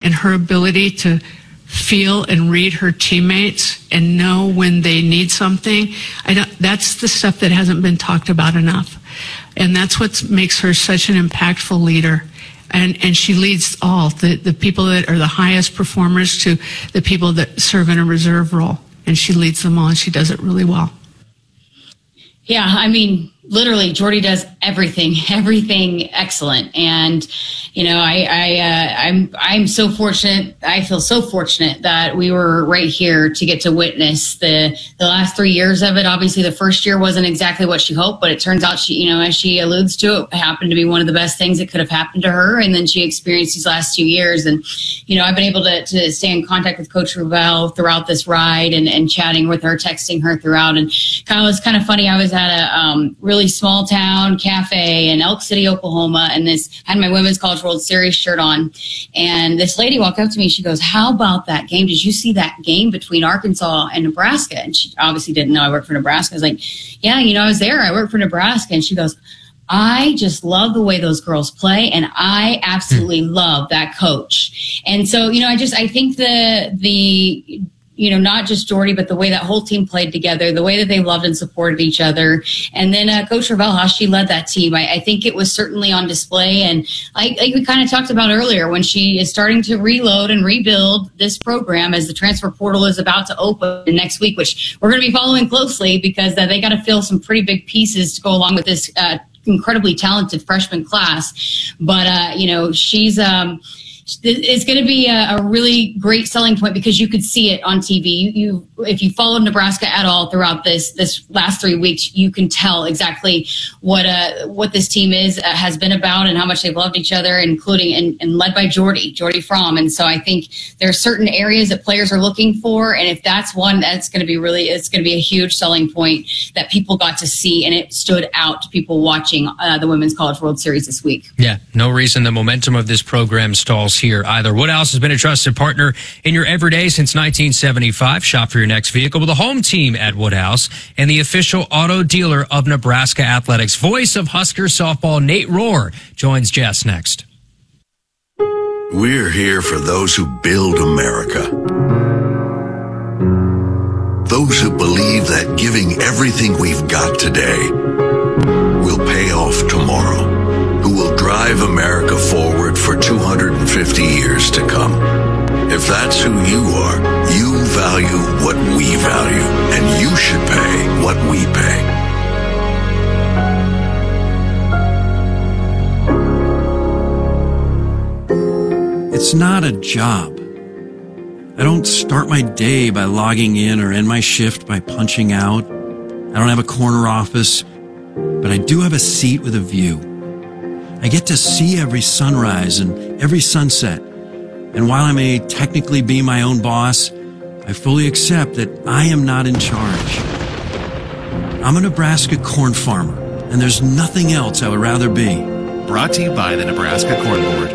and her ability to feel and read her teammates and know when they need something. That's the stuff that hasn't been talked about enough. And that's what makes her such an impactful leader. And she leads all, the people that are the highest performers to the people that serve in a reserve role. And she leads them all, and she does it really well. Yeah, I mean, literally, Jordy does everything excellent. And, you know, I'm so fortunate. I feel so fortunate that we were right here to get to witness the last 3 years of it. Obviously, the first year wasn't exactly what she hoped, but it turns out she, you know, as she alludes to, it happened to be one of the best things that could have happened to her. And then she experienced these last 2 years. And, you know, I've been able to stay in contact with Coach Ravel throughout this ride and chatting with her, texting her throughout. And Kyle, it was kind of funny. I was at a really small town cafe in Elk City, Oklahoma, and had my Women's College World Series shirt on. And this lady walked up to me. She goes, "How about that game? Did you see that game between Arkansas and Nebraska?" And she obviously didn't know I worked for Nebraska. I was like, "Yeah, you know, I was there. I worked for Nebraska." And she goes, "I just love the way those girls play, and I absolutely love that coach." And so, you know, I think the you know, not just Jordy, but the way that whole team played together, the way that they loved and supported each other. And then Coach Ravel, how she led that team, I think it was certainly on display. And like we kind of talked about earlier, when she is starting to reload and rebuild this program as the transfer portal is about to open next week, which we're going to be following closely because they got to fill some pretty big pieces to go along with this incredibly talented freshman class. But, you know, it's going to be a really great selling point because you could see it on TV. If you followed Nebraska at all throughout this last 3 weeks, you can tell exactly what this team has been about and how much they've loved each other, including and led by Jordy Fromm. And so I think there are certain areas that players are looking for, and if that's one, it's going to be a huge selling point that people got to see, and it stood out to people watching the Women's College World Series this week. Yeah, no reason the momentum of this program stalls here either. Woodhouse has been a trusted partner in your everyday since 1975. Shop for your next vehicle with a home team at Woodhouse and the official auto dealer of Nebraska Athletics. Voice of Husker softball Nate Rohr joins Jess next. We're here for those who build America. Those who believe that giving everything we've got today will pay off tomorrow. Who will drive America forward for 250 years to come. If that's who you are, you value what we value, and you should pay what we pay. It's not a job. I don't start my day by logging in or end my shift by punching out. I don't have a corner office, but I do have a seat with a view. I get to see every sunrise and every sunset. And while I may technically be my own boss, I fully accept that I am not in charge. I'm a Nebraska corn farmer, and there's nothing else I would rather be. Brought to you by the Nebraska Corn Board.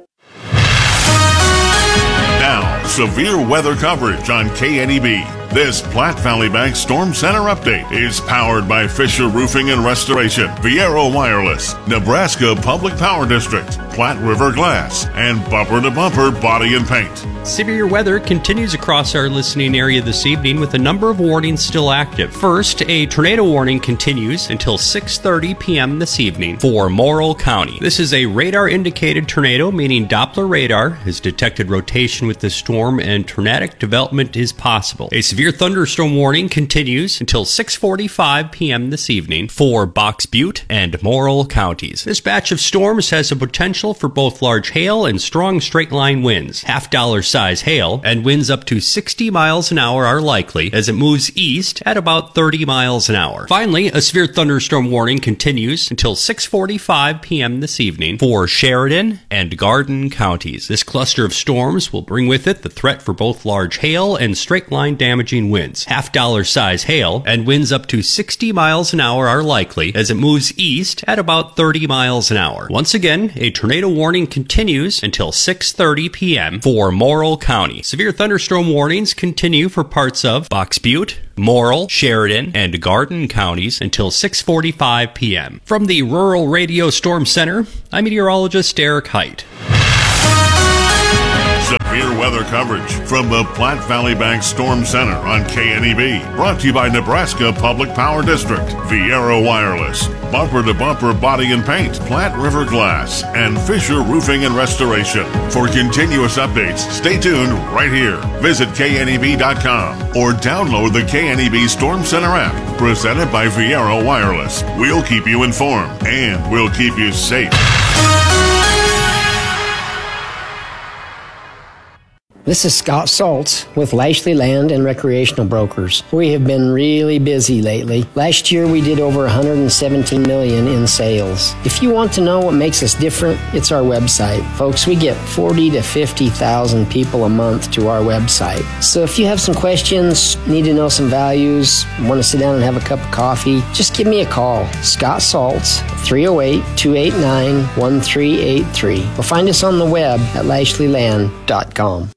Now, severe weather coverage on KNEB. This Platte Valley Bank Storm Center update is powered by Fisher Roofing and Restoration, Viero Wireless, Nebraska Public Power District, Platte River Glass, and Bumper to Bumper Body and Paint. Severe weather continues across our listening area this evening with a number of warnings still active. First, a tornado warning continues until 6:30 p.m. this evening for Morrill County. This is a radar-indicated tornado, meaning Doppler radar has detected rotation with the storm and tornadic development is possible. A severe thunderstorm warning continues until 6:45 p.m. this evening for Box Butte and Morrill counties. This batch of storms has a potential for both large hail and strong straight-line winds. $half size hail and winds up to 60 miles an hour are likely as it moves east at about 30 miles an hour. Finally, a severe thunderstorm warning continues until 6:45 p.m. this evening for Sheridan and Garden counties. This cluster of storms will bring with it the threat for both large hail and straight-line damaging winds. $half size hail and winds up to 60 miles an hour are likely as it moves east at about 30 miles an hour. Once again, a tornado warning continues until 6:30 p.m. for Morrill County. Severe thunderstorm warnings continue for parts of Box Butte, Morrill, Sheridan, and Garden counties until 6:45 p.m. From the Rural Radio Storm Center, I'm meteorologist Eric Height. weather coverage from the Platte Valley Bank Storm Center on KNEB. Brought to you by Nebraska Public Power District, Viero Wireless, Bumper to Bumper Body and Paint, Platte River Glass, and Fisher Roofing and Restoration. For continuous updates, stay tuned right here. Visit kneb.com or download the KNEB Storm Center app, presented by Viero Wireless. We'll keep you informed and we'll keep you safe. This is Scott Saltz with Lashley Land and Recreational Brokers. We have been really busy lately. Last year we did over $117 million in sales. If you want to know what makes us different, it's our website. Folks, we get 40 to 50,000 people a month to our website. So if you have some questions, need to know some values, want to sit down and have a cup of coffee, just give me a call. Scott Saltz, 308-289-1383. Or find us on the web at lashleyland.com.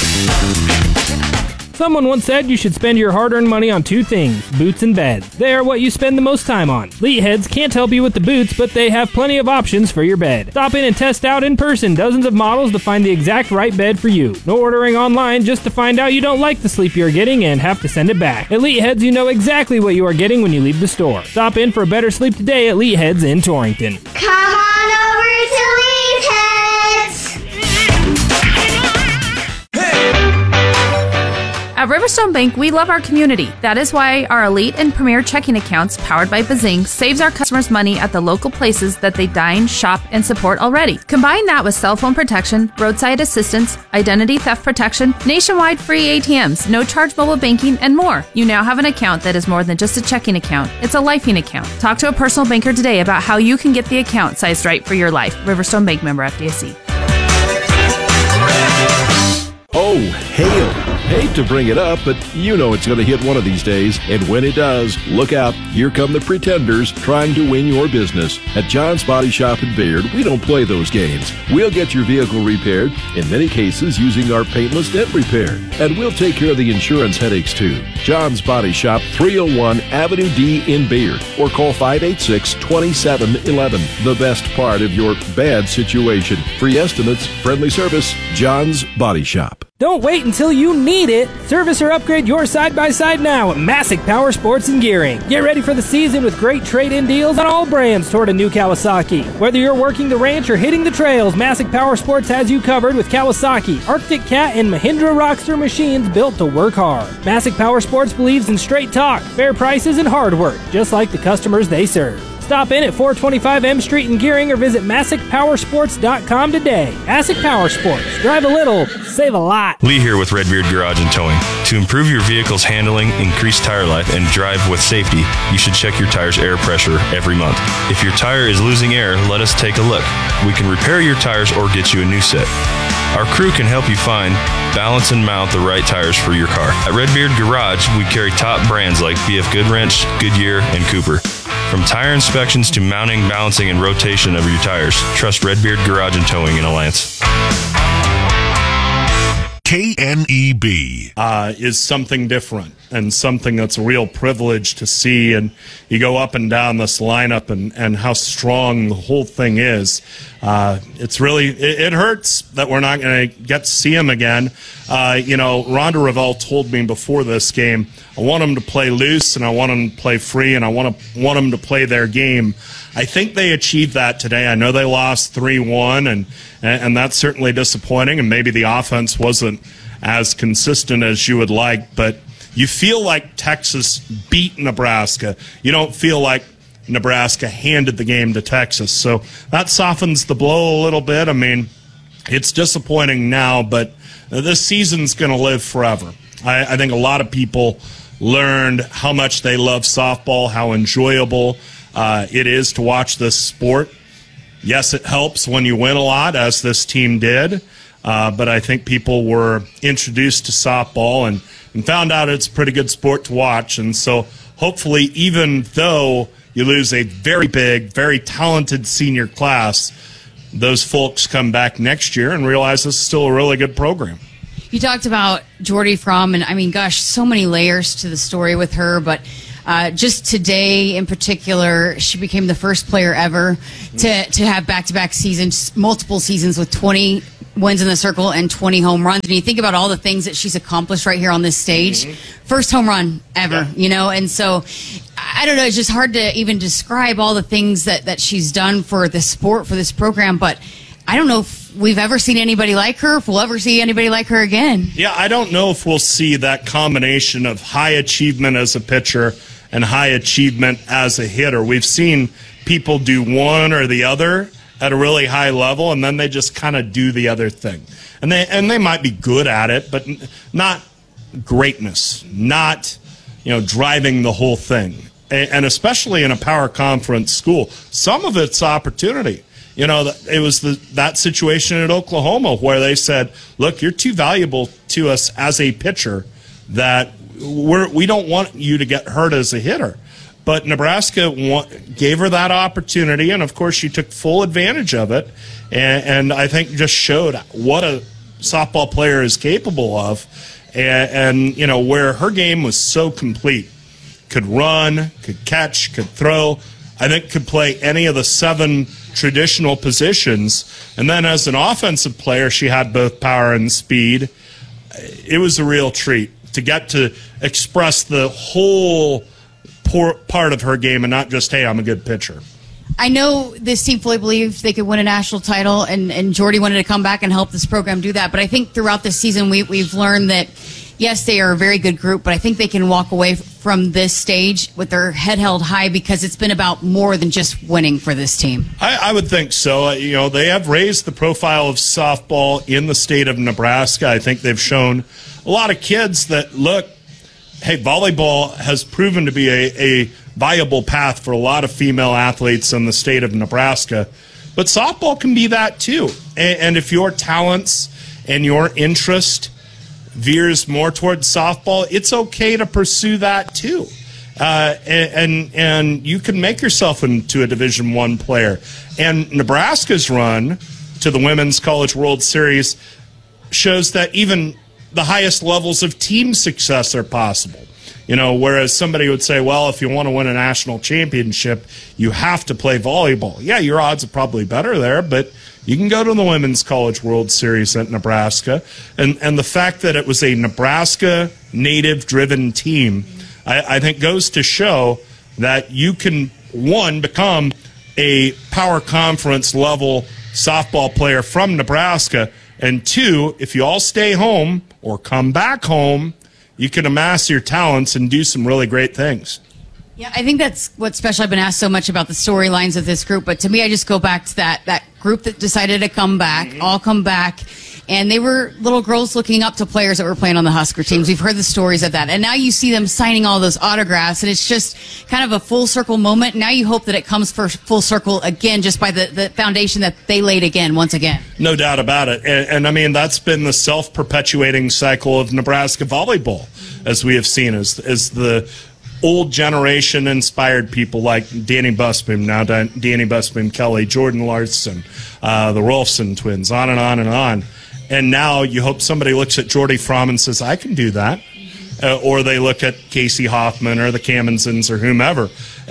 Someone once said you should spend your hard-earned money on two things, boots and beds. They are what you spend the most time on. Leadheads can't help you with the boots, but they have plenty of options for your bed. Stop in and test out in person dozens of models to find the exact right bed for you. No ordering online just to find out you don't like the sleep you're getting and have to send it back. At Leadheads, you know exactly what you are getting when you leave the store. Stop in for a better sleep today at Leadheads in Torrington. Come on over to Leadheads! At Riverstone Bank, we love our community. That is why our elite and premier checking accounts, powered by Bazing, saves our customers money at the local places that they dine, shop, and support already. Combine that with cell phone protection, roadside assistance, identity theft protection, nationwide free ATMs, no charge mobile banking, and more. You now have an account that is more than just a checking account. It's a lifing account. Talk to a personal banker today about how you can get the account sized right for your life. Riverstone Bank, member FDIC. Oh, hail. Hate to bring it up, but you know it's going to hit one of these days. And when it does, look out. Here come the pretenders trying to win your business. At John's Body Shop in Bayard, we don't play those games. We'll get your vehicle repaired, in many cases using our paintless dent repair. And we'll take care of the insurance headaches too. John's Body Shop, 301 Avenue D in Bayard. Or call 586-2711. The best part of your bad situation. Free estimates, friendly service, John's Body Shop. Don't wait until you need it. Service or upgrade your side-by-side now at Massic Power Sports and Gearing. Get ready for the season with great trade-in deals on all brands toward a new Kawasaki. Whether you're working the ranch or hitting the trails, Massic Power Sports has you covered with Kawasaki, Arctic Cat, and Mahindra Rockster machines built to work hard. Massic Power Sports believes in straight talk, fair prices, and hard work, just like the customers they serve. Stop in at 425 M Street in Gearing or visit MassicPowersports.com today. Massic Power Sports. Drive a little, save a lot. Lee here with Redbeard Garage and Towing. To improve your vehicle's handling, increase tire life, and drive with safety, you should check your tire's air pressure every month. If your tire is losing air, let us take a look. We can repair your tires or get you a new set. Our crew can help you find, balance, and mount the right tires for your car. At Redbeard Garage, we carry top brands like BF Goodwrench, Goodyear, and Cooper. From tire inspections to mounting, balancing, and rotation of your tires, trust Redbeard Garage and Towing in Alliance. KNEB is something different and something that's a real privilege to see. And you go up and down this lineup and how strong the whole thing is. It's really, it hurts that we're not going to get to see him again. Rhonda Revelle told me before this game, I want them to play loose and I want them to play free and I want them to play their game. I think they achieved that today. I know they lost 3-1 and that's certainly disappointing, and maybe the offense wasn't as consistent as you would like, but you feel like Texas beat Nebraska. You don't feel like Nebraska handed the game to Texas. So that softens the blow a little bit. I mean, it's disappointing now, but this season's going to live forever. I think a lot of people learned how much they love softball, how enjoyable it is to watch this sport. Yes, it helps when you win a lot, as this team did, but I think people were introduced to softball and found out it's a pretty good sport to watch. And so hopefully, even though you lose a very big, very talented senior class, those folks come back next year and realize this is still a really good program. You talked about Jordy Fromm, and I mean, gosh, so many layers to the story with her, but just today in particular, she became the first player ever to have back-to-back seasons, multiple seasons with 20 wins in the circle and 20 home runs. And you think about all the things that she's accomplished right here on this stage. First home run ever, and so I don't know, it's just hard to even describe all the things that she's done for the sport, for this program, but I don't know if we've ever seen anybody like her, if we'll ever see anybody like her again. Yeah, I don't know if we'll see that combination of high achievement as a pitcher and high achievement as a hitter. We've seen people do one or the other at a really high level, and then they just kind of do the other thing. And they might be good at it, but not greatness, not driving the whole thing. And especially in a power conference school, some of it's opportunity. It was that situation at Oklahoma where they said, look, you're too valuable to us as a pitcher that we don't want you to get hurt as a hitter. But Nebraska gave her that opportunity, and of course she took full advantage of it, and I think just showed what a softball player is capable of, and where her game was so complete. Could run, could catch, could throw. I think could play any of the 7 traditional positions. And then as an offensive player, she had both power and speed. It was a real treat to get to express the whole part of her game and not just, hey, I'm a good pitcher. I know this team fully believed they could win a national title, and Jordy wanted to come back and help this program do that. But I think throughout this season we've learned that, yes, they are a very good group, but I think they can walk away from this stage with their head held high because it's been about more than just winning for this team. I would think so. They have raised the profile of softball in the state of Nebraska. I think they've shown a lot of kids that, look, hey, volleyball has proven to be a viable path for a lot of female athletes in the state of Nebraska. But softball can be that too. And if your talents and your interest veers more towards softball, it's okay to pursue that too. And you can make yourself into a Division I player. And Nebraska's run to the Women's College World Series shows that even the highest levels of team success are possible. Whereas somebody would say, well, if you want to win a national championship, you have to play volleyball. Yeah, your odds are probably better there, but you can go to the Women's College World Series at Nebraska. And the fact that it was a Nebraska native-driven team, I think goes to show that you can, one, become a power conference level softball player from Nebraska, and two, if you all stay home or come back home, you can amass your talents and do some really great things. Yeah, I think that's what's special. I've been asked so much about the storylines of this group, but to me, I just go back to that group that decided to come back, all come back, and they were little girls looking up to players that were playing on the Husker teams. We've heard the stories of that, and now you see them signing all those autographs, and it's just kind of a full circle moment. Now you hope that it comes for full circle again just by the foundation that they laid once again. No doubt about it. And I mean, that's been the self-perpetuating cycle of Nebraska volleyball, as we have seen, as the old generation inspired people like Danny Busboom, now Danny Busboom Kelly, Jordan Larson, the Rolfson twins, on and on and on. And now you hope somebody looks at Jordy Fromm and says, I can do that. Or they look at Casey Hoffman or the Kamensons or whomever.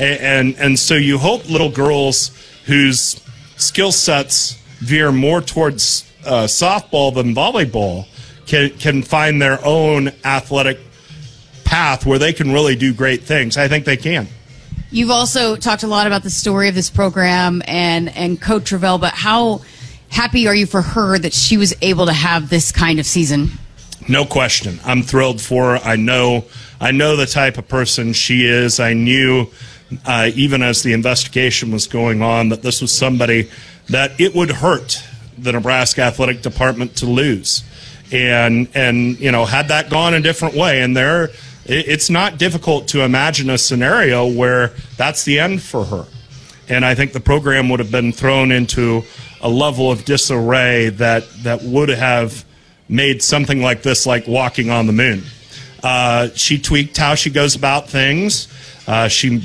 And so you hope little girls whose skill sets veer more towards softball than volleyball can find their own athletic path where they can really do great things. I think they can. You've also talked a lot about the story of this program and Coach Revelle, but how happy are you for her that she was able to have this kind of season? No question. I'm thrilled for her. I know the type of person she is. I knew, even as the investigation was going on, that this was somebody that it would hurt the Nebraska Athletic Department to lose. And had that gone a different way, and it's not difficult to imagine a scenario where that's the end for her. And I think the program would have been thrown into a level of disarray that would have made something like this like walking on the moon. She tweaked how she goes about things. She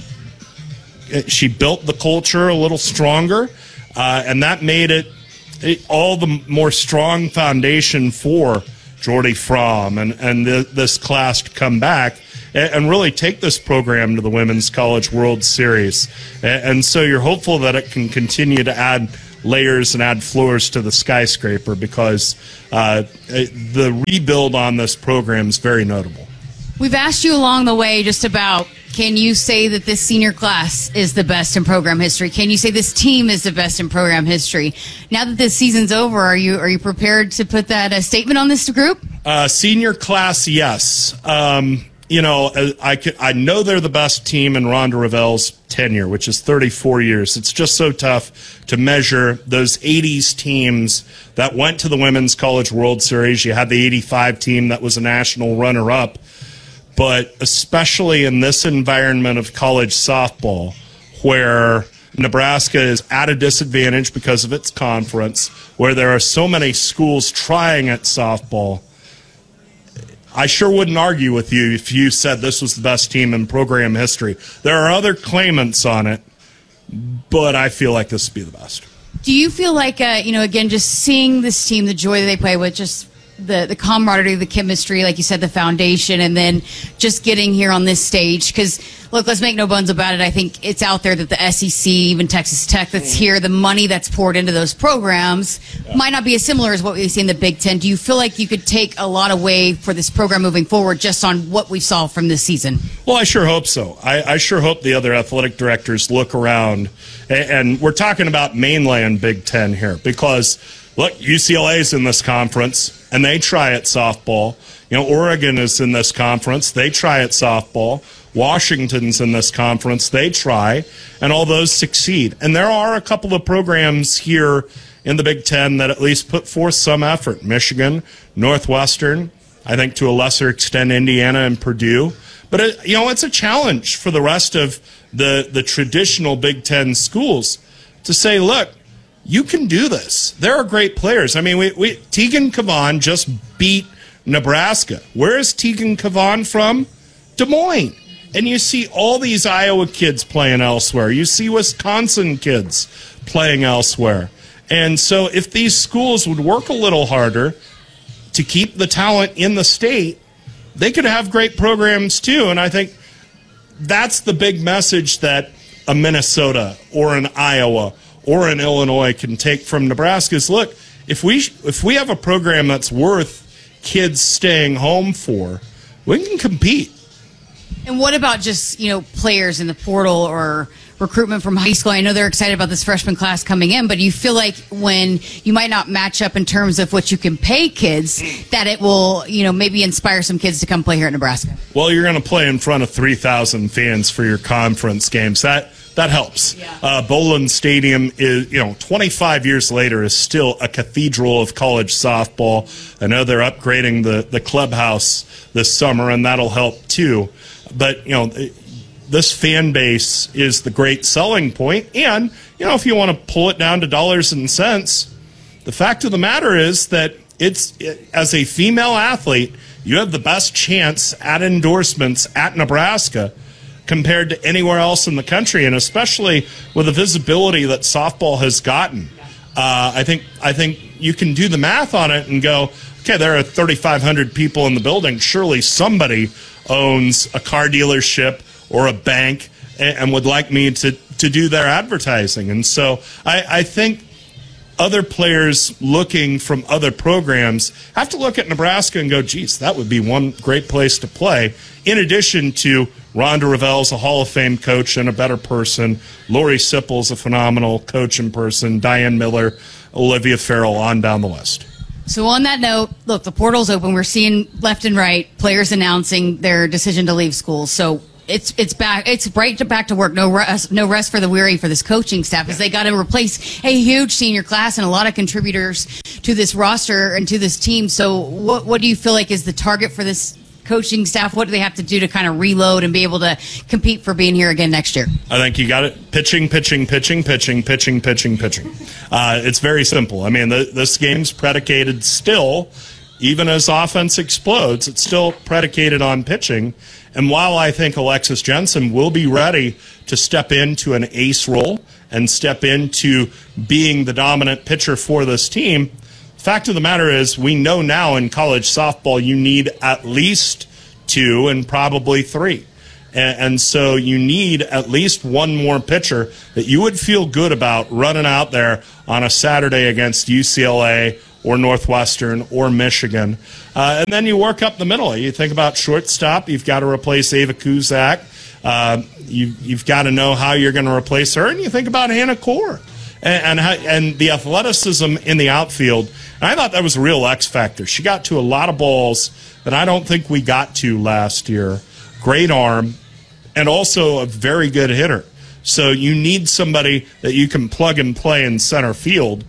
built the culture a little stronger, and that made it all the more strong foundation for Jordy Fromm and this class to come back and really take this program to the Women's College World Series. And so you're hopeful that it can continue to add layers and add floors to the skyscraper, because the rebuild on this program is very notable. We've asked you along the way just about, can you say that this senior class is the best in program history? Can you say this team is the best in program history? Now that this season's over, are you prepared to put that statement on this group? Senior class, yes. I know they're the best team in Rhonda Revell's tenure, which is 34 years. It's just so tough to measure those 80s teams that went to the Women's College World Series. You had the 85 team that was a national runner-up. But especially in this environment of college softball, where Nebraska is at a disadvantage because of its conference, where there are so many schools trying at softball, I sure wouldn't argue with you if you said this was the best team in program history. There are other claimants on it, but I feel like this would be the best. Do you feel like, again, just seeing this team, the joy that they play with, just the camaraderie, the chemistry, like you said, the foundation, and then just getting here on this stage? Because, look, let's make no bones about it. I think it's out there that the SEC, even Texas Tech that's here, the money that's poured into those programs might not be as similar as what we see in the Big Ten. Do you feel like you could take a lot away for this program moving forward just on what we saw from this season? Well, I sure hope so. I sure hope the other athletic directors look around, and we're talking about mainland Big Ten here, because look, UCLA's in this conference, and they try at softball. Oregon is in this conference. They try at softball. Washington's in this conference. They try, and all those succeed. And there are a couple of programs here in the Big Ten that at least put forth some effort. Michigan, Northwestern, I think to a lesser extent Indiana and Purdue. But, it's a challenge for the rest of the traditional Big Ten schools to say, look, you can do this. There are great players. I mean, Tegan Cavan just beat Nebraska. Where is Tegan Cavan from? Des Moines. And you see all these Iowa kids playing elsewhere. You see Wisconsin kids playing elsewhere. And so if these schools would work a little harder to keep the talent in the state, they could have great programs too. And I think that's the big message that a Minnesota or an Iowa or in Illinois can take from Nebraska is, look, if we have a program that's worth kids staying home for, we can compete. And what about just, players in the portal or recruitment from high school? I know they're excited about this freshman class coming in, but do you feel like when you might not match up in terms of what you can pay kids, that it will, maybe inspire some kids to come play here at Nebraska? Well, you're going to play in front of 3,000 fans for your conference games. That helps. Yeah. Bowlin Stadium is, 25 years later, is still a cathedral of college softball. I know they're upgrading the clubhouse this summer, and that'll help too. But, this fan base is the great selling point. And, if you want to pull it down to dollars and cents, the fact of the matter is that as a female athlete, you have the best chance at endorsements at Nebraska compared to anywhere else in the country, and especially with the visibility that softball has gotten. I think you can do the math on it and go, okay, there are 3,500 people in the building. Surely somebody owns a car dealership or a bank and would like me to do their advertising. And so I think other players looking from other programs have to look at Nebraska and go, geez, that would be one great place to play, in addition to Rhonda Revell's a Hall of Fame coach and a better person. Lori Sippel's a phenomenal coach and person. Diane Miller, Olivia Farrell, on down the list. So on that note, look, the portal's open. We're seeing left and right players announcing their decision to leave school. So it's back. It's back to work. No rest for the weary for this coaching staff, as they got to replace a huge senior class and a lot of contributors to this roster and to this team. So what do you feel like is the target for this coaching staff? What do they have to do to kind of reload and be able to compete for being here again next year? I think you got it. Pitching. It's very simple. I mean, this game's predicated still, even as offense explodes, it's still predicated on pitching. And while I think Alexis Jensen will be ready to step into an ace role and step into being the dominant pitcher for this team, fact of the matter is, we know now in college softball you need at least 2 and probably 3. And so you need at least one more pitcher that you would feel good about running out there on a Saturday against UCLA or Northwestern or Michigan. And then you work up the middle. You think about shortstop. You've got to replace Ava Kuzak. You've got to know how you're going to replace her. And you think about Hannah Core and the athleticism in the outfield. And I thought that was a real X factor. She got to a lot of balls that I don't think we got to last year. Great arm, and also a very good hitter. So you need somebody that you can plug and play in center field.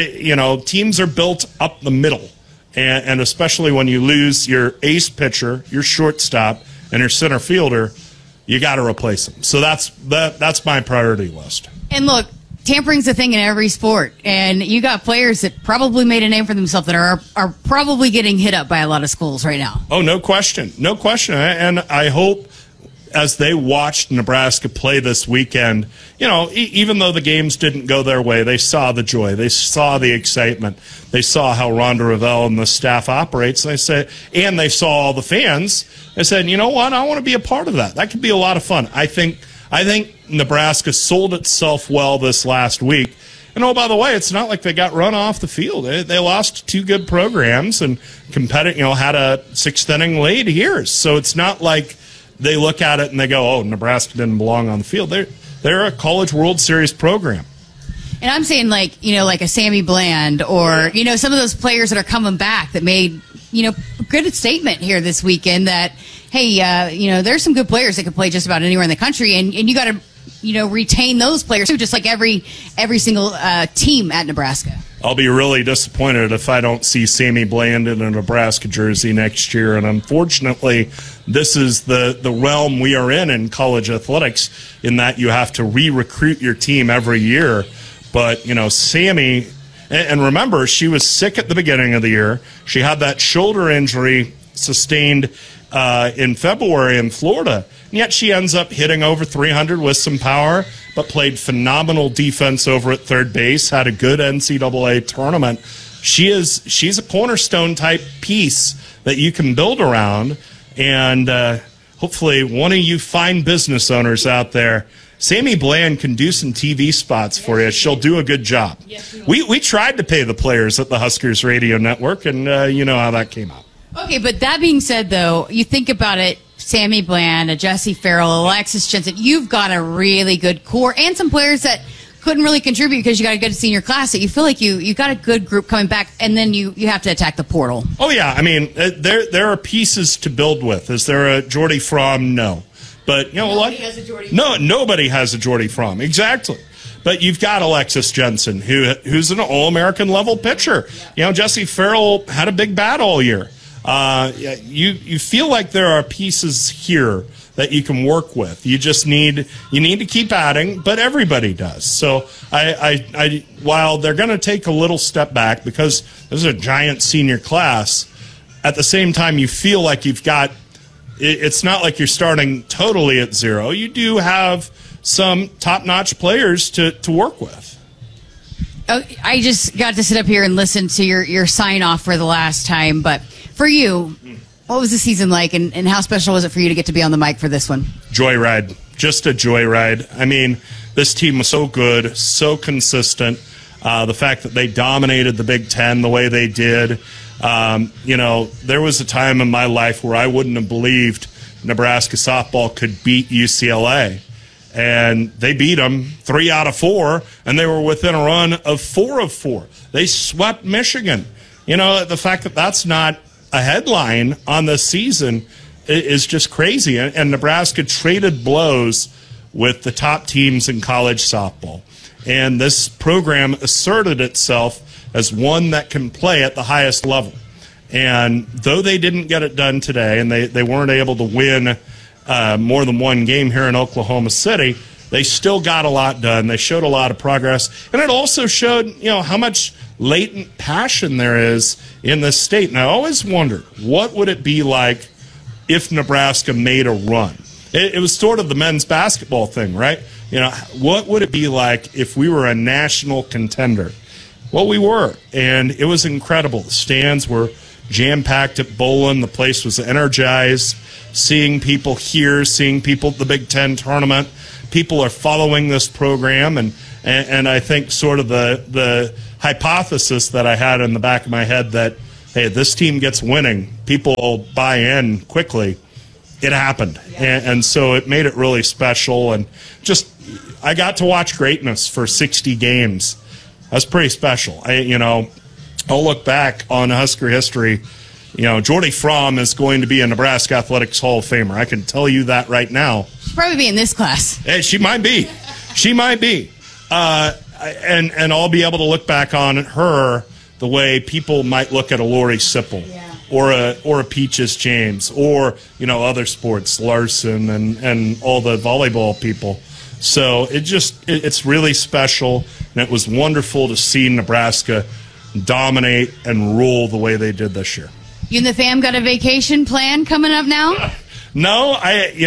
Teams are built up the middle, and especially when you lose your ace pitcher, your shortstop, and your center fielder, you got to replace them. So that's my priority list. And look, tampering's a thing in every sport, and you got players that probably made a name for themselves that are probably getting hit up by a lot of schools right now. Oh, no question. No question. And I hope as they watched Nebraska play this weekend, even though the games didn't go their way, they saw the joy. They saw the excitement. They saw how Rhonda Revelle and the staff operates. And they saw all the fans. They said, you know what? I want to be a part of that. That could be a lot of fun. I think Nebraska sold itself well this last week. And oh, by the way, it's not like they got run off the field. They lost two good programs and had a sixth inning lead here. So it's not like they look at it and they go, oh, Nebraska didn't belong on the field. They're a College World Series program. And I'm saying like a Sammy Bland or, some of those players that are coming back that made, a good statement here this weekend that, hey, there's some good players that could play just about anywhere in the country. And you got to, retain those players too, just like every single team at Nebraska. I'll be really disappointed if I don't see Sammy Bland in a Nebraska jersey next year. And unfortunately, this is the realm we are in college athletics, in that you have to re-recruit your team every year. But, Sammy, and remember, she was sick at the beginning of the year. She had that shoulder injury sustained in February in Florida. And yet she ends up hitting over 300 with some power, but played phenomenal defense over at third base, had a good NCAA tournament. She's a cornerstone type piece that you can build around. And hopefully one of you fine business owners out there, Sammy Bland can do some TV spots for you. She'll do a good job. We tried to pay the players at the Huskers Radio Network, and you know how that came out. Okay, but that being said, though, you think about it, Sammy Bland, a Jesse Farrell, Alexis Jensen, you've got a really good core and some players that couldn't really contribute because you got a good senior class that you feel like you got a good group coming back, and then you have to attack the portal. Oh, yeah. I mean, there are pieces to build with. Is there a Jordy Fromm? No. But you know what? Nobody has a Jordy Fromm. Exactly. But you've got Alexis Jensen, who's an All-American level pitcher. Jesse Farrell had a big bat all year. You feel like there are pieces here that you can work with. You need to keep adding, but everybody does. So while they're going to take a little step back because this is a giant senior class, at the same time you feel like you've got. It's not like you're starting totally at zero. You do have some top-notch players to work with. Oh, I just got to sit up here and listen to your sign-off for the last time. But for you, what was the season like, and how special was it for you to get to be on the mic for this one? Joyride. Just a joyride. I mean, this team was so good, so consistent. The fact that they dominated the Big Ten the way they did. There was a time in my life where I wouldn't have believed Nebraska softball could beat UCLA. And they beat them 3 out of 4, and they were within a run of 4 of 4. They swept Michigan. The fact that that's not a headline on the season is just crazy. And Nebraska traded blows with the top teams in college softball. And this program asserted itself as one that can play at the highest level. And though they didn't get it done today, and they weren't able to win more than one game here in Oklahoma City, they still got a lot done. They showed a lot of progress. And it also showed, how much latent passion there is in this state. And I always wondered, what would it be like if Nebraska made a run? It was sort of the men's basketball thing, right? What would it be like if we were a national contender? Well, we were, and it was incredible. The stands were jam-packed at Bowlin. The place was energized. Seeing people here, seeing people at the Big Ten tournament. People are following this program, and I think sort of the hypothesis that I had in the back of my head that, hey, this team gets winning, people will buy in quickly. It happened, and so it made it really special. And just, I got to watch greatness for 60 games. That's pretty special. I'll look back on Husker history. Jordy Fromm is going to be a Nebraska Athletics Hall of Famer. I can tell you that right now. She'll probably be in this class. Hey, she might be. She might be. And I'll be able to look back on her the way people might look at a Lori Sipple or a Peaches James or, other sports, Larson and all the volleyball people. So it's really special, and it was wonderful to see Nebraska dominate and rule the way they did this year. You and the fam got a vacation plan coming up now? No,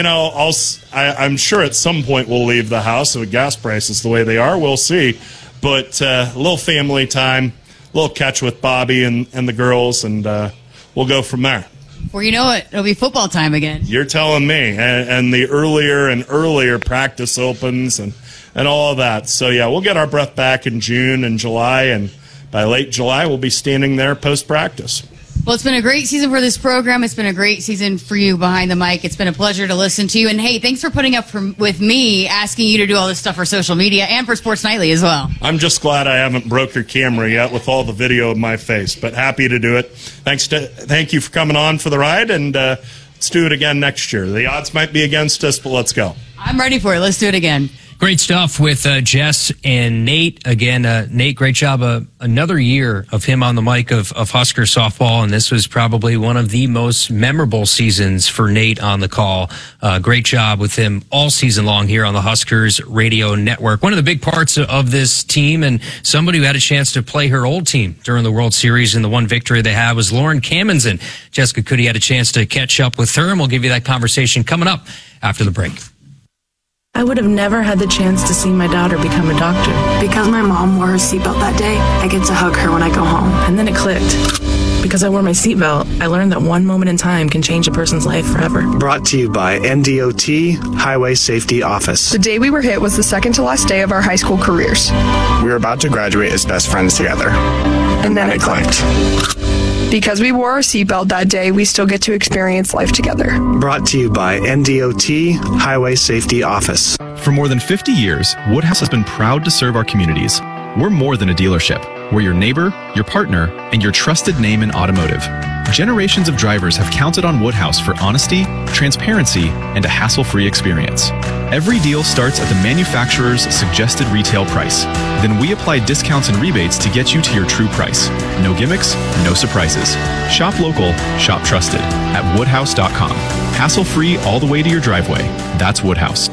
I'm sure at some point we'll leave the house with gas prices the way they are. We'll see. But a little family time, a little catch with Bobby and the girls, and we'll go from there. Well, you know it. It'll be football time again. You're telling me. And the earlier and earlier practice opens and all of that. So, yeah, we'll get our breath back in June and July, and by late July we'll be standing there post-practice. Well, it's been a great season for this program. It's been a great season for you behind the mic. It's been a pleasure to listen to you. And, hey, thanks for putting up with me, asking you to do all this stuff for social media and for Sports Nightly as well. I'm just glad I haven't broke your camera yet with all the video of my face, but happy to do it. Thank you for coming on for the ride, and let's do it again next year. The odds might be against us, but let's go. I'm ready for it. Let's do it again. Great stuff with Jess and Nate. Again, Nate, great job. Another year of him on the mic of Husker softball, and this was probably one of the most memorable seasons for Nate on the call. Great job with him all season long here on the Huskers Radio Network. One of the big parts of this team, and somebody who had a chance to play her old team during the World Series, and the one victory they had was Lauren Kamenzen. Jessica Cuddy had a chance to catch up with her, and we'll give you that conversation coming up after the break. I would have never had the chance to see my daughter become a doctor. Because my mom wore her seatbelt that day, I get to hug her when I go home. And then it clicked. Because I wore my seatbelt, I learned that one moment in time can change a person's life forever. Brought to you by NDOT Highway Safety Office. The day we were hit was the second to last day of our high school careers. We were about to graduate as best friends together. And then it clicked. Because we wore our seatbelt that day, we still get to experience life together. Brought to you by NDOT Highway Safety Office. For more than 50 years, Woodhouse has been proud to serve our communities. We're more than a dealership. We're your neighbor, your partner, and your trusted name in automotive. Generations of drivers have counted on Woodhouse for honesty, transparency, and a hassle-free experience. Every deal starts at the manufacturer's suggested retail price. Then we apply discounts and rebates to get you to your true price. No gimmicks, no surprises. Shop local, shop trusted at woodhouse.com. Hassle-free all the way to your driveway. That's Woodhouse.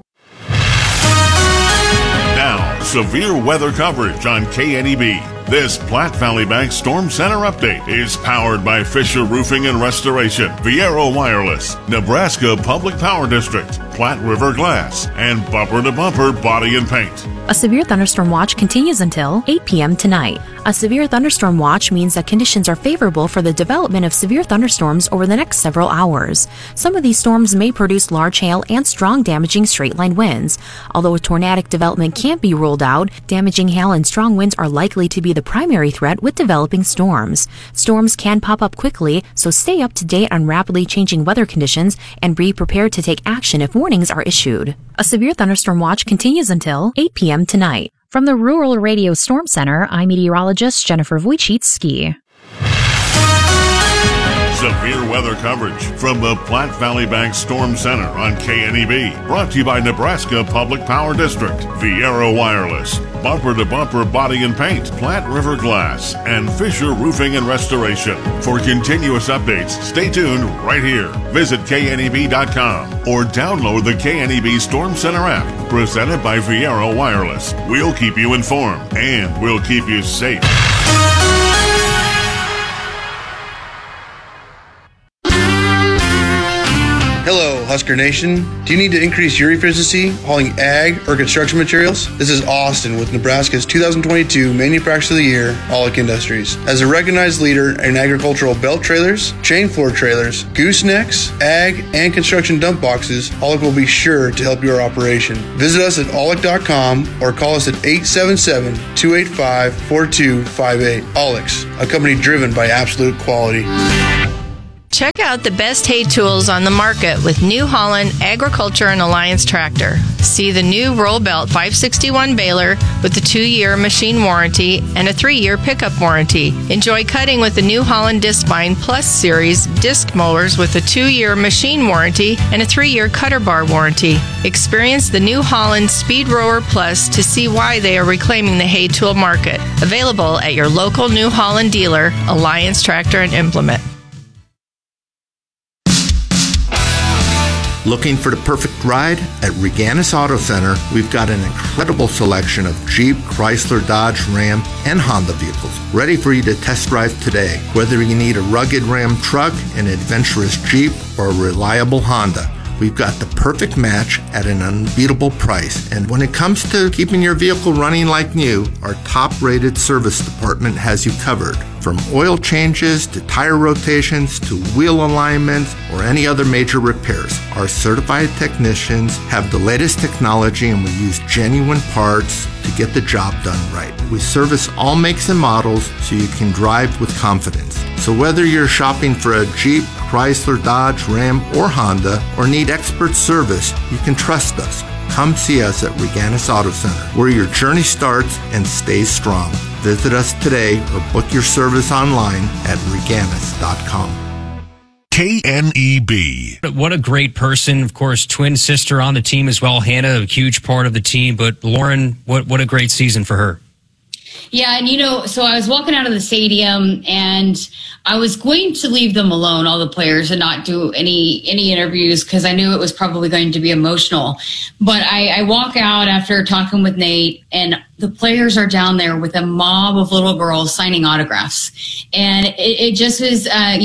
Now, severe weather coverage on KNEB. This Platte Valley Bank Storm Center update is powered by Fisher Roofing and Restoration, Viero Wireless, Nebraska Public Power District, Platte River Glass, and Bumper to Bumper Body and Paint. A severe thunderstorm watch continues until 8 p.m. tonight. A severe thunderstorm watch means that conditions are favorable for the development of severe thunderstorms over the next several hours. Some of these storms may produce large hail and strong damaging straight-line winds. Although a tornadic development can't be ruled out, damaging hail and strong winds are likely to be the primary threat with developing storms. Storms can pop up quickly, so stay up to date on rapidly changing weather conditions and be prepared to take action if warnings are issued. A severe thunderstorm watch continues until 8 p.m. tonight. From the Rural Radio Storm Center, I'm meteorologist Jennifer Wojcicki. Severe weather coverage from the Platte Valley Bank Storm Center on KNEB. Brought to you by Nebraska Public Power District, Viero Wireless, Bumper to Bumper Body and Paint, Platte River Glass, and Fisher Roofing and Restoration. For continuous updates, stay tuned right here. Visit KNEB.com or download the KNEB Storm Center app, presented by Viero Wireless. We'll keep you informed and we'll keep you safe. Hello, Husker Nation. Do you need to increase your efficiency hauling ag or construction materials? This is Austin with Nebraska's 2022 Manufacturer of the Year, Aulick Industries. As a recognized leader in agricultural belt trailers, chain floor trailers, goosenecks, ag, and construction dump boxes, Aulick will be sure to help your operation. Visit us at aulick.com or call us at 877-285-4258. Aulick's, a company driven by absolute quality. Check out the best hay tools on the market with New Holland Agriculture and Alliance Tractor. See the new Roll Belt 561 baler with the 2-year machine warranty and a 3-year pickup warranty. Enjoy cutting with the New Holland Discbine Plus Series disc mowers with a 2-year machine warranty and a 3-year cutter bar warranty. Experience the New Holland Speed Rower Plus to see why they are reclaiming the hay tool market. Available at your local New Holland dealer, Alliance Tractor and Implement. Looking for the perfect ride? At Reganis Auto Center, we've got an incredible selection of Jeep, Chrysler, Dodge, Ram, and Honda vehicles ready for you to test drive today. Whether you need a rugged Ram truck, an adventurous Jeep, or a reliable Honda, we've got the perfect match at an unbeatable price. And when it comes to keeping your vehicle running like new, our top-rated service department has you covered. From oil changes to tire rotations to wheel alignments or any other major repairs, our certified technicians have the latest technology and we use genuine parts to get the job done right. We service all makes and models so you can drive with confidence. So whether you're shopping for a Jeep, Chrysler, Dodge, Ram, or Honda, or need expert service, you can trust us. Come see us at Reganis Auto Center, where your journey starts and stays strong. Visit us today or book your service online at Reganis.com. KNEB. What a great person. Of course, twin sister on the team as well. Hannah, a huge part of the team. But Lauren, what a great season for her. Yeah, and so I was walking out of the stadium and I was going to leave them alone, all the players, and not do any interviews because I knew it was probably going to be emotional. But I walk out after talking with Nate, and the players are down there with a mob of little girls signing autographs. And it just was,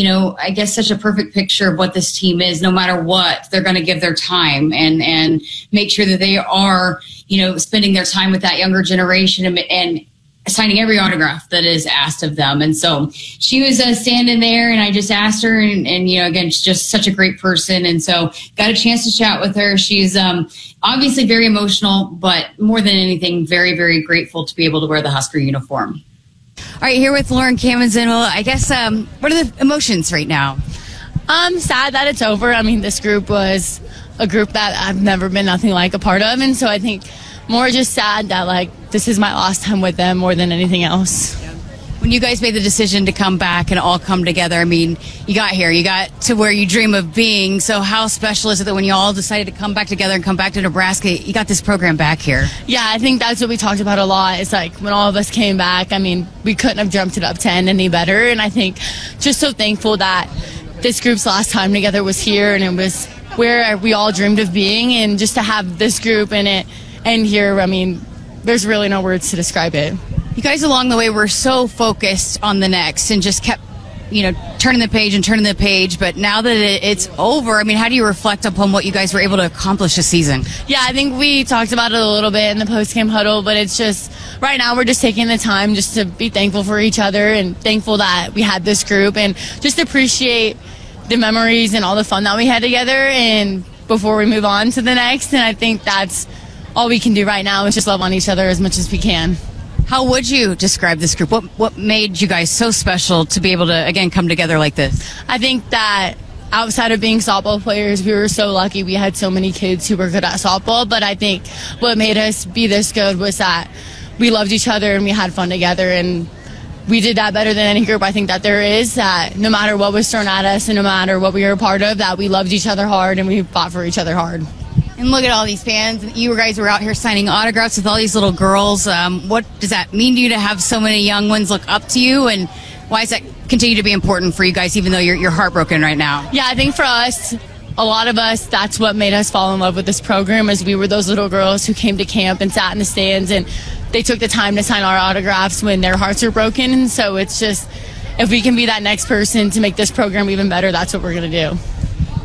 I guess such a perfect picture of what this team is. No matter what, they're going to give their time and make sure that they are, spending their time with that younger generation and signing every autograph that is asked of them. And so she was standing there and I just asked her and again, she's just such a great person. And so got a chance to chat with her. She's obviously very emotional, but more than anything, very, very grateful to be able to wear the Husker uniform. All right, here with Lauren Camenzin. Well, I guess, what are the emotions right now? I'm sad that it's over. I mean, this group was a group that I've never been nothing like a part of. And so I think more just sad that this is my last time with them more than anything else. When you guys made the decision to come back and all come together, I mean, you got here, you got to where you dream of being. So how special is it that when you all decided to come back together and come back to Nebraska, you got this program back here? Yeah, I think that's what we talked about a lot. It's when all of us came back, I mean, we couldn't have jumped it up 10 any better. And I think just so thankful that this group's last time together was here and it was where we all dreamed of being. And just to have this group in it and here, I mean, there's really no words to describe it. You guys along the way were so focused on the next and just kept, turning the page. But now that it's over, I mean, how do you reflect upon what you guys were able to accomplish this season? Yeah, I think we talked about it a little bit in the post-game huddle, but it's just right now we're just taking the time just to be thankful for each other and thankful that we had this group and just appreciate the memories and all the fun that we had together and before we move on to the next. And I think that's all we can do right now is just love on each other as much as we can. How would you describe this group? What made you guys so special to be able to, again, come together like this? I think that outside of being softball players, we were so lucky we had so many kids who were good at softball. But I think what made us be this good was that we loved each other and we had fun together. And we did that better than any group I think that there is, that no matter what was thrown at us and no matter what we were a part of, that we loved each other hard and we fought for each other hard. And look at all these fans. You guys were out here signing autographs with all these little girls. What does that mean to you to have so many young ones look up to you? And why does that continue to be important for you guys, even though you're heartbroken right now? Yeah, I think for us, a lot of us, that's what made us fall in love with this program, is we were those little girls who came to camp and sat in the stands, and they took the time to sign our autographs when their hearts are broken. And so it's just, if we can be that next person to make this program even better, that's what we're going to do.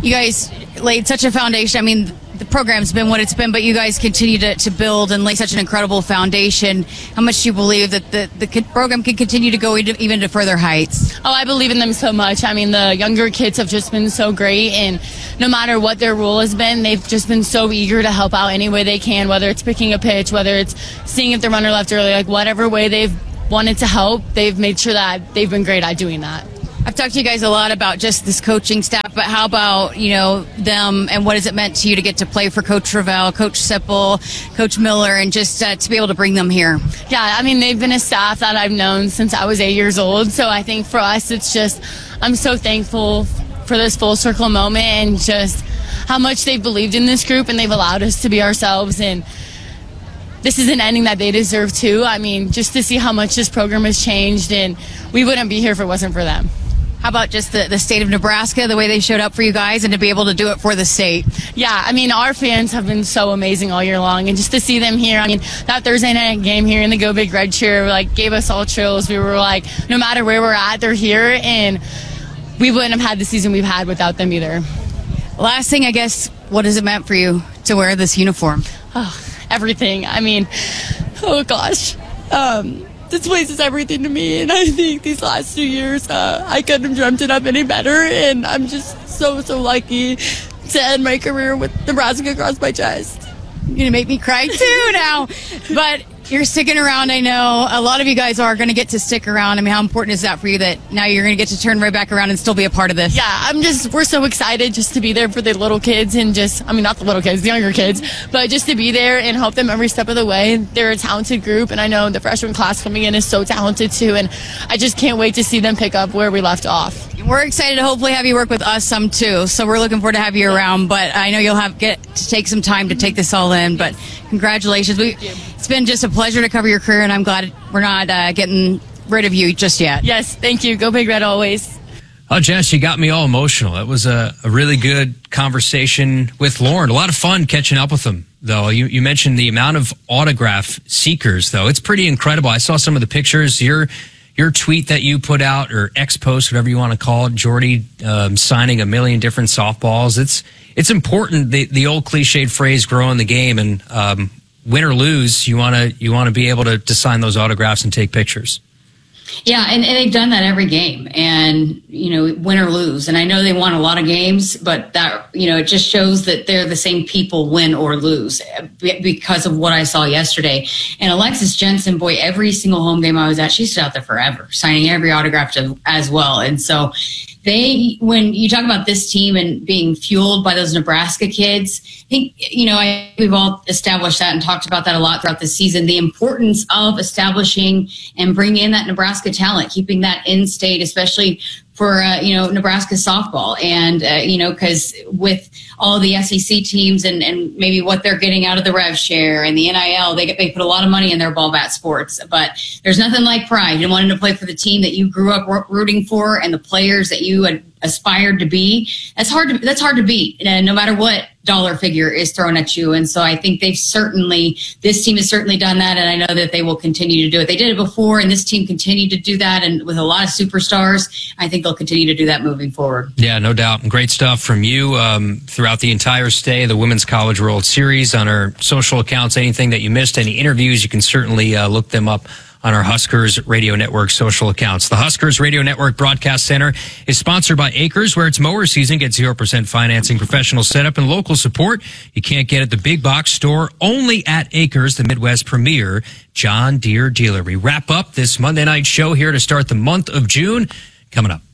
you guys laid such a foundation. I mean, the program's been what it's been, but you guys continue to build and lay such an incredible foundation. How much do you believe that the program can continue to go even to further heights? Oh, I believe in them so much. I mean, the younger kids have just been so great, and no matter what their role has been, they've just been so eager to help out any way they can, whether it's picking a pitch, whether it's seeing if the runner left early, like whatever way they've wanted to help, they've made sure that they've been great at doing that. I've talked to you guys a lot about just this coaching staff, but how about, them, and what has it meant to you to get to play for Coach Ravel, Coach Sipple, Coach Miller, and just to be able to bring them here? Yeah, I mean, they've been a staff that I've known since I was 8 years old, so I think for us, it's just, I'm so thankful for this full circle moment and just how much they've believed in this group and they've allowed us to be ourselves, and this is an ending that they deserve too. I mean, just to see how much this program has changed, and we wouldn't be here if it wasn't for them. How about just the state of Nebraska, the way they showed up for you guys, and to be able to do it for the state? Yeah, I mean, our fans have been so amazing all year long, and just to see them here, I mean, that Thursday night game here in the Go Big Red cheer, gave us all chills. We were like, no matter where we're at, they're here, and we wouldn't have had the season we've had without them either. Last thing, I guess, what has it meant for you to wear this uniform? Oh, everything. I mean, oh gosh. This place is everything to me, and I think these last 2 years, I couldn't have dreamt it up any better, and I'm just so lucky to end my career with Nebraska across my chest. You're going to make me cry too now, but you're sticking around. I know a lot of you guys are going to get to stick around. I mean, how important is that for you that now you're going to get to turn right back around and still be a part of this? Yeah, we're so excited just to be there for the little kids and not the little kids, the younger kids, but just to be there and help them every step of the way. They're a talented group, and I know the freshman class coming in is so talented too, and I just can't wait to see them pick up where we left off. We're excited to hopefully have you work with us some too, so we're looking forward to have you around, but I know you'll get to take some time to take this all in, but congratulations. It's been just a pleasure to cover your career, and I'm glad we're not getting rid of you just yet. Yes, thank you. Go Big Red always. Oh, Jess, you got me all emotional. It was a really good conversation with Lauren. A lot of fun catching up with them, though. You mentioned the amount of autograph seekers, though. It's pretty incredible. I saw some of the pictures. Your tweet that you put out, or X post, whatever you want to call it, Jordy signing 1 million different softballs. It's important. The old cliched phrase, "growing the game," and win or lose, you want to be able to sign those autographs and take pictures. Yeah, and they've done that every game, and win or lose. And I know they won a lot of games, but that it just shows that they're the same people, win or lose, because of what I saw yesterday. And Alexis Jensen, boy, every single home game I was at, she stood out there forever, signing every autograph as well. And so when you talk about this team and being fueled by those Nebraska kids, I think, we've all established that and talked about that a lot throughout the season, the importance of establishing and bringing in that Nebraska talent, keeping that in state, especially for, Nebraska softball. And, because with all of the SEC teams and maybe what they're getting out of the rev share and the NIL, they put a lot of money in their ball bat sports. But there's nothing like pride and wanting to play for the team that you grew up rooting for and the players that you had aspired to be. That's hard to beat, and no matter what dollar figure is thrown at you. And so I think this team has certainly done that, and I know that they will continue to do it. They did it before, and this team continued to do that, and with a lot of superstars, I think they'll continue to do that moving forward. Yeah, no doubt. Great stuff from you throughout the entire stay of the Women's College World Series. On our social accounts, anything that you missed, any interviews, you can certainly look them up on our Huskers Radio Network social accounts. The Huskers Radio Network Broadcast Center is sponsored by Acres, where it's mower season. Get 0% financing, professional setup, and local support you can't get at the big box store, only at Acres, the Midwest premier John Deere dealer. We wrap up this Monday night show here to start the month of June. Coming up.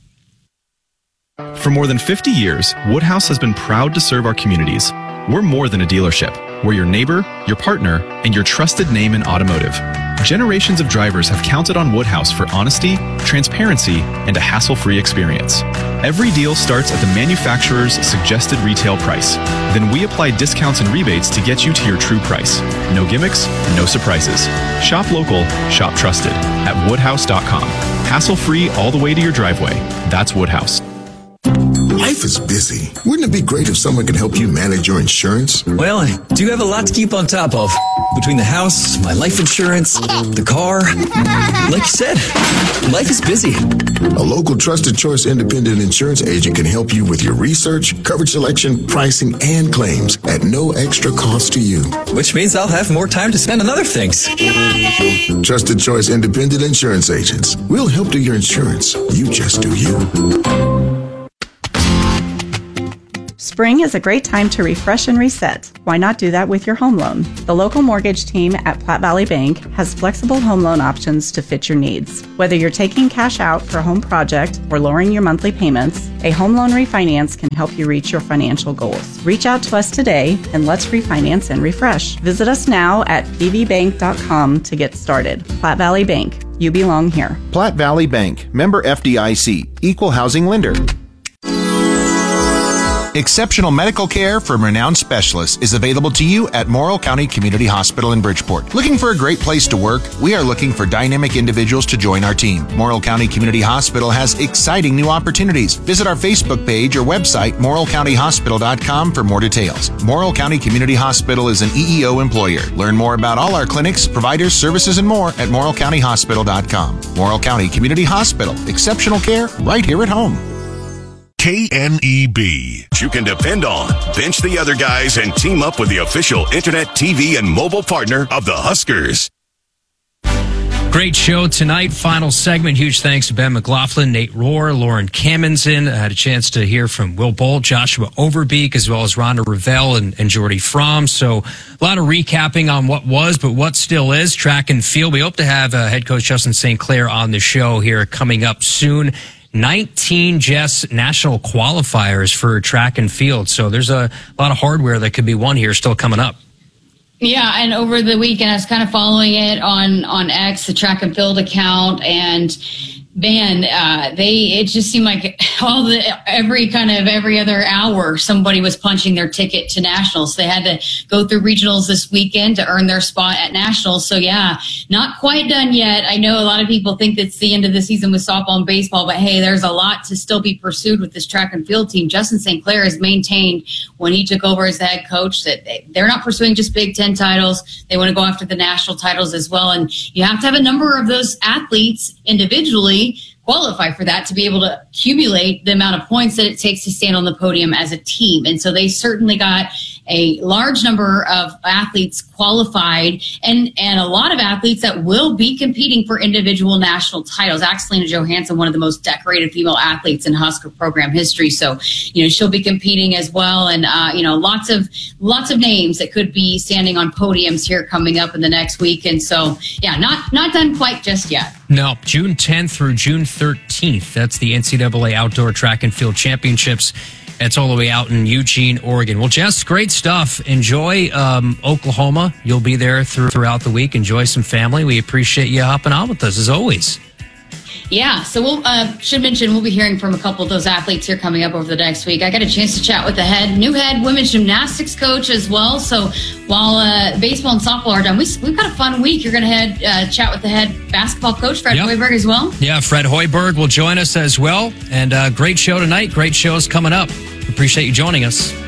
For more than 50 years, Woodhouse has been proud to serve our communities. We're more than a dealership. We're your neighbor, your partner, and your trusted name in automotive. Generations of drivers have counted on Woodhouse for honesty, transparency, and a hassle-free experience. Every deal starts at the manufacturer's suggested retail price. Then we apply discounts and rebates to get you to your true price. No gimmicks, no surprises. Shop local, shop trusted at woodhouse.com. Hassle-free all the way to your driveway. That's Woodhouse. Life Life is busy. Wouldn't it be great if someone could help you manage your insurance? Well, I do have a lot to keep on top of. Between the house, my life insurance, the car. Like you said, life is busy. A local Trusted Choice independent insurance agent can help you with your research, coverage selection, pricing, and claims at no extra cost to you. Which means I'll have more time to spend on other things. Trusted Choice independent insurance agents. We'll help do your insurance. You just do you. Spring is a great time to refresh and reset. Why not do that with your home loan? The local mortgage team at Platte Valley Bank has flexible home loan options to fit your needs. Whether you're taking cash out for a home project or lowering your monthly payments, a home loan refinance can help you reach your financial goals. Reach out to us today and let's refinance and refresh. Visit us now at pvbank.com to get started. Platte Valley Bank. You belong here. Platte Valley Bank. Member FDIC. Equal housing lender. Exceptional medical care from renowned specialists is available to you at Morrill County Community Hospital in Bridgeport. Looking for a great place to work? We are looking for dynamic individuals to join our team. Morrill County Community Hospital has exciting new opportunities. Visit our Facebook page or website, morrillcountyhospital.com, for more details. Morrill County Community Hospital is an EEO employer. Learn more about all our clinics, providers, services, and more at morrillcountyhospital.com. Morrill County Community Hospital. Exceptional care right here at home. KNEB. You can depend on. Bench the other guys and team up with the official internet, TV, and mobile partner of the Huskers. Great show tonight. Final segment. Huge thanks to Ben McLaughlin, Nate Rohr, Lauren Kamenson. I had a chance to hear from Will Bolt, Joshua Overbeek, as well as Rhonda Revelle and Jordy Fromm. So a lot of recapping on what was, but what still is track and field. We hope to have head coach Justin St. Clair on the show here coming up soon. 19 just national qualifiers for track and field. So there's a lot of hardware that could be won here still coming up. Yeah, and over the weekend I was kind of following it on X, the track and field account, and man, it just seemed like every other hour somebody was punching their ticket to nationals. They had to go through regionals this weekend to earn their spot at nationals. So yeah, not quite done yet. I know a lot of people think it's the end of the season with softball and baseball, but hey, there's a lot to still be pursued with this track and field team. Justin St. Clair has maintained when he took over as the head coach that they're not pursuing just Big Ten titles. They want to go after the national titles as well. And you have to have a number of those athletes individually qualify for that to be able to accumulate the amount of points that it takes to stand on the podium as a team. And so they certainly got a large number of athletes qualified and a lot of athletes that will be competing for individual national titles. Axelina Johansson, one of the most decorated female athletes in Husker program history. So, she'll be competing as well. And, lots of names that could be standing on podiums here coming up in the next week. And so, yeah, not done quite just yet. No, June 10th through June 13th. That's the NCAA Outdoor Track and Field Championships. It's all the way out in Eugene, Oregon. Well, Jess, great stuff. Enjoy Oklahoma. You'll be there throughout the week. Enjoy some family. We appreciate you hopping on with us, as always. Yeah, so we'll should mention we'll be hearing from a couple of those athletes here coming up over the next week. I got a chance to chat with the new head women's gymnastics coach as well. So while baseball and softball are done, we've got a fun week. You're going to chat with the head basketball coach, Fred Hoiberg, as well. Yeah, Fred Hoiberg will join us as well. And great show tonight. Great shows coming up. Appreciate you joining us.